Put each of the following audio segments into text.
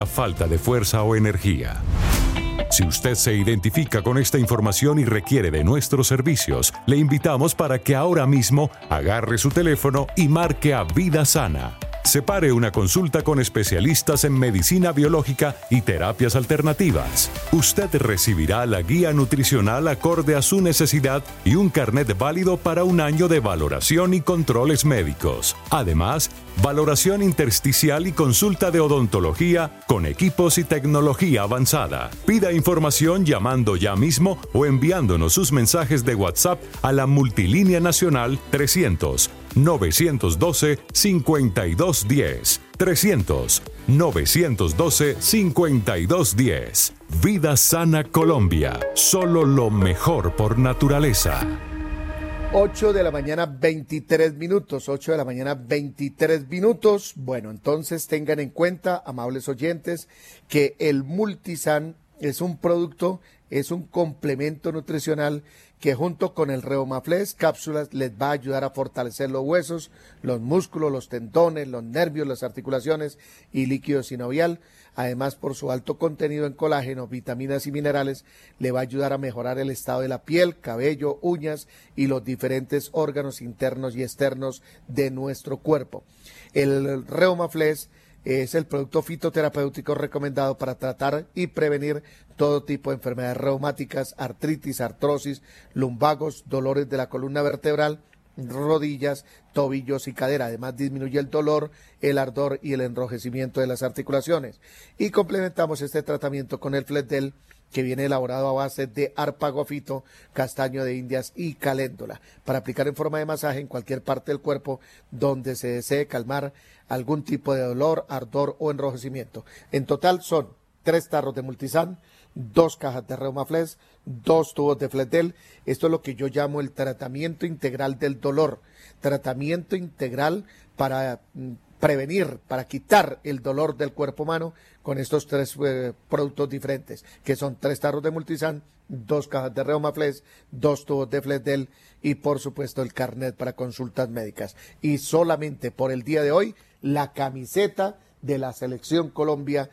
falta de fuerza o energía. Si usted se identifica con esta información y requiere de nuestros servicios, le invitamos para que ahora mismo agarre su teléfono y marque a Vida Sana. Separe una consulta con especialistas en medicina biológica y terapias alternativas. Usted recibirá la guía nutricional acorde a su necesidad y un carnet válido para un año de valoración y controles médicos. Además, valoración intersticial y consulta de odontología con equipos y tecnología avanzada. Pida información llamando ya mismo o enviándonos sus mensajes de WhatsApp a la multilínea nacional 300-912-5210. 300-912-5210. Vida Sana Colombia. Solo lo mejor por naturaleza. 8 de la mañana, 23 minutos. 8 de la mañana, 23 minutos. Bueno, entonces tengan en cuenta, amables oyentes, que el Multisan es un producto, es un complemento nutricional que junto con el Reumaflex cápsulas les va a ayudar a fortalecer los huesos, los músculos, los tendones, los nervios, las articulaciones y líquido sinovial. Además, por su alto contenido en colágeno, vitaminas y minerales, le va a ayudar a mejorar el estado de la piel, cabello, uñas y los diferentes órganos internos y externos de nuestro cuerpo. El Reumaflex es el producto fitoterapéutico recomendado para tratar y prevenir todo tipo de enfermedades reumáticas, artritis, artrosis, lumbagos, dolores de la columna vertebral, rodillas, tobillos y cadera. Además, disminuye el dolor, el ardor y el enrojecimiento de las articulaciones. Y complementamos este tratamiento con el Fletdel, que viene elaborado a base de arpagofito, castaño de indias y caléndula, para aplicar en forma de masaje en cualquier parte del cuerpo donde se desee calmar algún tipo de dolor, ardor o enrojecimiento. En total son 3 tarros de Multisan, 2 cajas de Reumaflex, 2 tubos de Fletdel. Esto es lo que yo llamo el tratamiento integral del dolor, tratamiento integral para prevenir, para quitar el dolor del cuerpo humano con estos 3 productos diferentes, que son 3 tarros de Multisan, 2 cajas de Reumaflex, 2 tubos de Fletdel y por supuesto el carnet para consultas médicas. Y solamente por el día de hoy, la camiseta de la Selección Colombia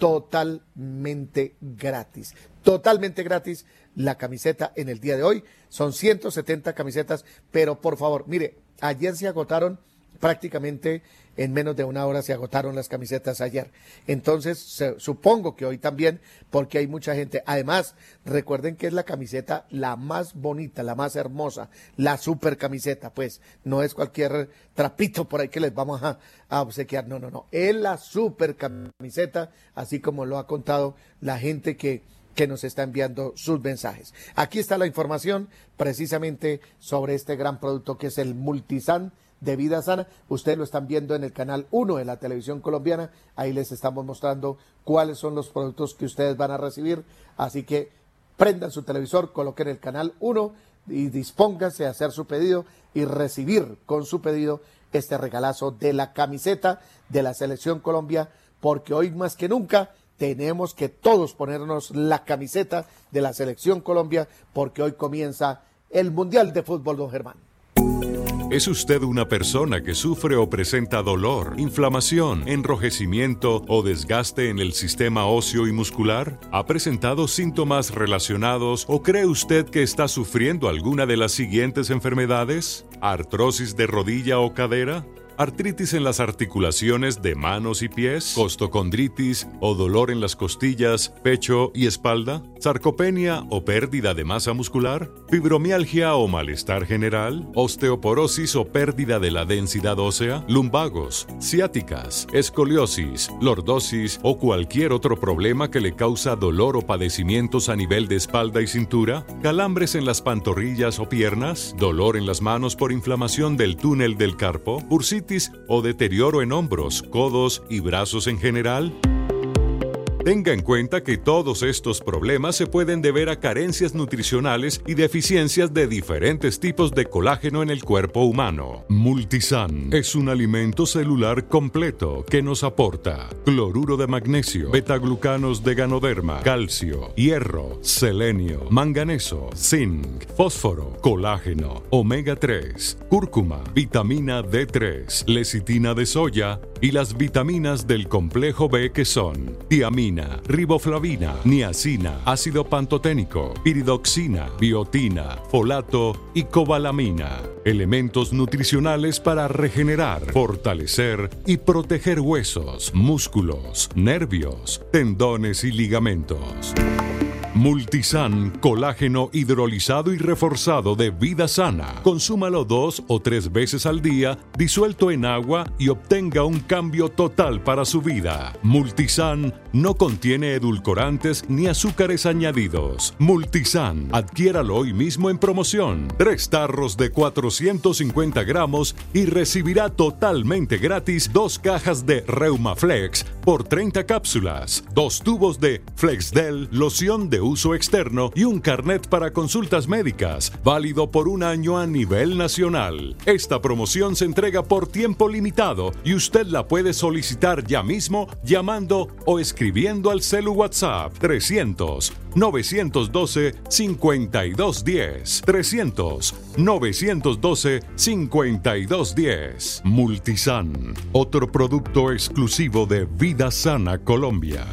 totalmente gratis. Totalmente gratis la camiseta en el día de hoy. Son 170 camisetas, pero por favor, mire, ayer se agotaron prácticamente en menos de una hora, se agotaron las camisetas ayer. Entonces, supongo que hoy también, porque hay mucha gente. Además, recuerden que es la camiseta la más bonita, la más hermosa, la super camiseta, pues, no es cualquier trapito por ahí que les vamos a obsequiar, no, es la super camiseta, así como lo ha contado la gente que nos está enviando sus mensajes. Aquí está la información precisamente sobre este gran producto que es el Multisan de Vida Sana. Ustedes lo están viendo en el canal 1 de la televisión colombiana. Ahí les estamos mostrando cuáles son los productos que ustedes van a recibir. Así que prendan su televisor, coloquen el canal 1 y dispónganse a hacer su pedido y recibir con su pedido este regalazo de la camiseta de la Selección Colombia, porque hoy más que nunca tenemos que todos ponernos la camiseta de la Selección Colombia, porque hoy comienza el Mundial de Fútbol, don Germán. ¿Es usted una persona que sufre o presenta dolor, inflamación, enrojecimiento o desgaste en el sistema óseo y muscular? ¿Ha presentado síntomas relacionados o cree usted que está sufriendo alguna de las siguientes enfermedades? ¿Artrosis de rodilla o cadera? ¿Artritis en las articulaciones de manos y pies? ¿Costocondritis o dolor en las costillas, pecho y espalda? ¿Sarcopenia o pérdida de masa muscular? ¿Fibromialgia o malestar general? ¿Osteoporosis o pérdida de la densidad ósea? ¿Lumbagos, ciáticas, escoliosis, lordosis o cualquier otro problema que le causa dolor o padecimientos a nivel de espalda y cintura? ¿Calambres en las pantorrillas o piernas? ¿Dolor en las manos por inflamación del túnel del carpo? ¿Bursitis o deterioro en hombros, codos y brazos en general? Tenga en cuenta que todos estos problemas se pueden deber a carencias nutricionales y deficiencias de diferentes tipos de colágeno en el cuerpo humano. Multisan es un alimento celular completo que nos aporta cloruro de magnesio, betaglucanos de ganoderma, calcio, hierro, selenio, manganeso, zinc, fósforo, colágeno, omega 3, cúrcuma, vitamina D3, lecitina de soya y las vitaminas del complejo B que son tiamina, riboflavina, niacina, ácido pantoténico, piridoxina, biotina, folato y cobalamina. Elementos nutricionales para regenerar, fortalecer y proteger huesos, músculos, nervios, tendones y ligamentos. Multisan, colágeno hidrolizado y reforzado de Vida Sana. Consúmalo 2 o 3 veces al día, disuelto en agua, y obtenga un cambio total para su vida. Multisan no contiene edulcorantes ni azúcares añadidos. Multisan, adquiéralo hoy mismo en promoción. 3 tarros de 450 gramos y recibirá totalmente gratis 2 cajas de Reumaflex por 30 cápsulas, 2 tubos de Flexdel, loción de uso externo y un carnet para consultas médicas, válido por 1 año a nivel nacional. Esta promoción se entrega por tiempo limitado y usted la puede solicitar ya mismo llamando o escribiendo al celu WhatsApp 300-912-5210. 300-912-5210. Multisan, otro producto exclusivo de Vida Sana Colombia.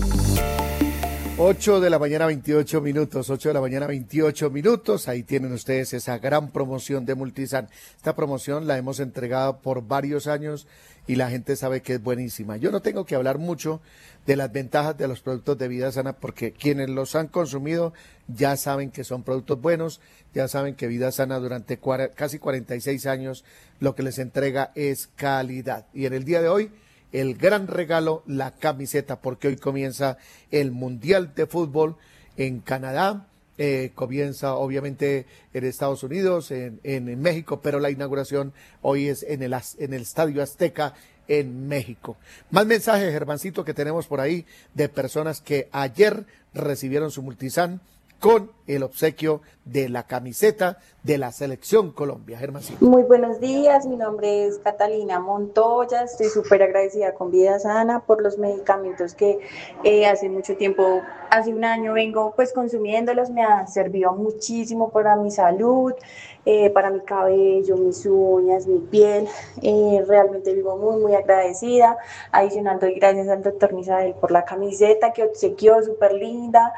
8 de la mañana 28 minutos, 8 de la mañana 28 minutos, ahí tienen ustedes esa gran promoción de Multisan. Esta promoción la hemos entregado por varios años y la gente sabe que es buenísima. Yo no tengo que hablar mucho de las ventajas de los productos de Vida Sana porque quienes los han consumido ya saben que son productos buenos, ya saben que Vida Sana durante casi 46 años lo que les entrega es calidad. Y en el día de hoy, el gran regalo, la camiseta, porque hoy comienza el Mundial de Fútbol en Canadá, comienza obviamente en Estados Unidos, en México, pero la inauguración hoy es en el Estadio Azteca en México. Más mensajes, Germancito, que tenemos por ahí de personas que ayer recibieron su Multisan con el obsequio de la camiseta de la Selección Colombia. Germancito. Muy buenos días, mi nombre es Catalina Montoya, estoy súper agradecida con Vida Sana por los medicamentos que hace mucho tiempo, hace 1 año vengo pues consumiéndolos, me han servido muchísimo para mi salud, para mi cabello, mis uñas, mi piel, realmente vivo muy muy agradecida. Adicional doy gracias al doctor Misael por la camiseta que obsequió, súper linda,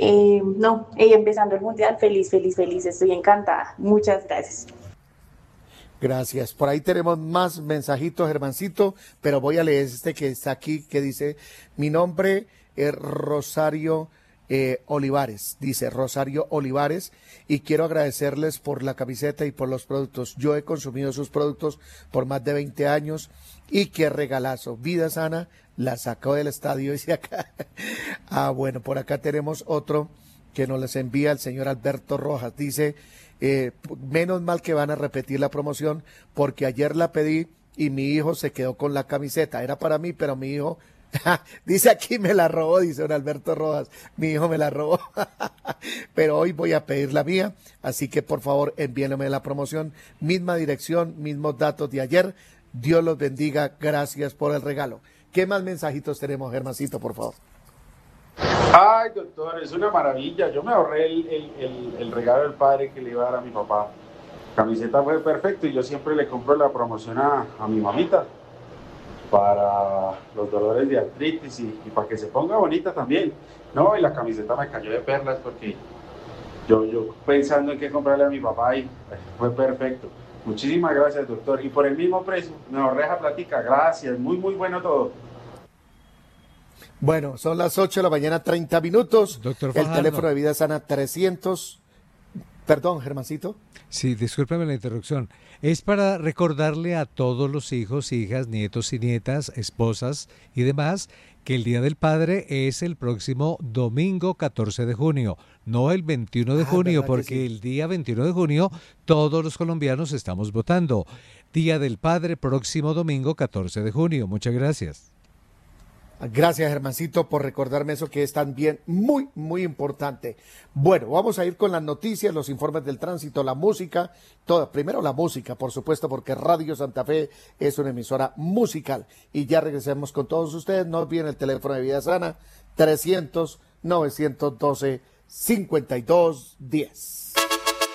empezando el Mundial, feliz, estoy encantada, muchas gracias. Gracias. Por ahí tenemos más mensajitos, Germancito, pero voy a leer este que está aquí, que dice, mi nombre es Rosario Olivares, dice Rosario Olivares, y quiero agradecerles por la camiseta y por los productos. Yo he consumido sus productos por más de 20 años y qué regalazo. Vida Sana la sacó del estadio, dice acá. Bueno, por acá tenemos otro que nos les envía el señor Alberto Rojas, dice, menos mal que van a repetir la promoción porque ayer la pedí y mi hijo se quedó con la camiseta, era para mí, pero mi hijo, dice aquí me la robó, dice don Alberto Rojas, mi hijo me la robó, pero hoy voy a pedir la mía, así que por favor envíenme la promoción, misma dirección, mismos datos de ayer, Dios los bendiga, gracias por el regalo. ¿Qué más mensajitos tenemos, Germancito, por favor? Ay, doctor, es una maravilla. Yo me ahorré el regalo del padre que le iba a dar a mi papá. La camiseta fue perfecto y yo siempre le compro la promoción a mi mamita para los dolores de artritis y para que se ponga bonita también. No, y la camiseta me cayó de perlas porque yo pensando en qué comprarle a mi papá y fue perfecto. Muchísimas gracias, doctor. Y por el mismo precio, me ahorré esa platica. Gracias, muy bueno todo. Bueno, son las 8 de la mañana, 30 minutos. Doctor El Fajardo. teléfono de Vida Sana 300. Perdón, Germancito. Sí, discúlpeme la interrupción. Es para recordarle a todos los hijos, hijas, nietos y nietas, esposas y demás, que el Día del Padre es el próximo domingo 14 de junio, no el 21 de junio, porque sí. el día 21 de junio todos los colombianos estamos votando. Día del Padre, próximo domingo 14 de junio. Muchas gracias. Gracias, Germancito, por recordarme eso que es también muy, muy importante. Bueno, vamos a ir con las noticias, los informes del tránsito, la música, toda. Primero la música, por supuesto, porque Radio Santa Fe es una emisora musical. Y ya regresemos con todos ustedes. No olviden el teléfono de Vida Sana, 300-912-5210.